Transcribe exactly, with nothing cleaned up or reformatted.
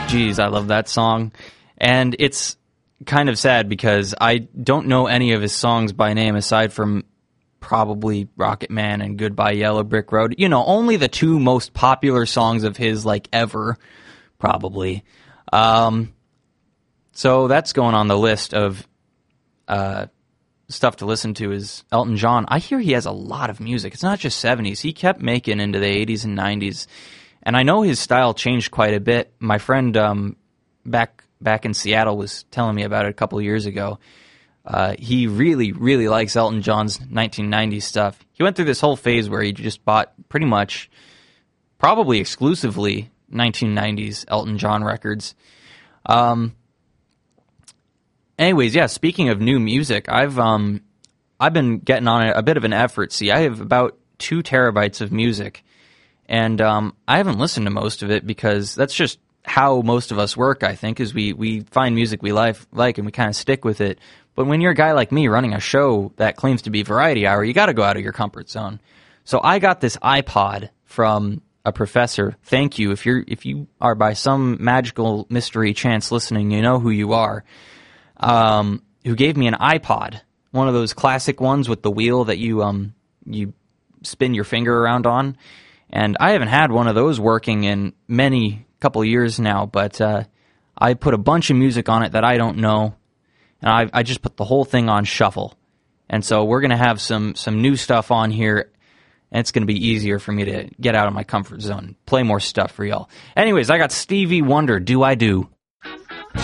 Geez, I love that song. And it's kind of sad because I don't know any of his songs by name aside from probably Rocket Man and Goodbye Yellow Brick Road. You know, only the two most popular songs of his, like, ever, probably. Um, so that's going on the list of uh, stuff to listen to is Elton John. I hear he has a lot of music. It's not just seventies. He kept making into the eighties and nineties. And I know his style changed quite a bit. My friend um, back back in Seattle was telling me about it a couple of years ago. Uh, he really, really likes Elton John's nineteen nineties stuff. He went through this whole phase where he just bought pretty much, probably exclusively, nineteen nineties Elton John records. Um. Anyways, yeah, speaking of new music, I've um, I've been getting on a, a bit of an effort. See, I have about two terabytes of music. And um, I haven't listened to most of it because that's just how most of us work, I think, is we, we find music we like, like and we kind of stick with it. But when you're a guy like me running a show that claims to be Variety Hour, you got to go out of your comfort zone. So I got this iPod from a professor. Thank you. If you're if you are by some magical mystery chance listening, you know who you are, um, who gave me an iPod, one of those classic ones with the wheel that you um you spin your finger around on. And I haven't had one of those working in many couple years now, but uh, I put a bunch of music on it that I don't know, and I, I just put the whole thing on shuffle. And so we're going to have some, some new stuff on here, and it's going to be easier for me to get out of my comfort zone, play more stuff for y'all. Anyways, I got Stevie Wonder, Do I Do?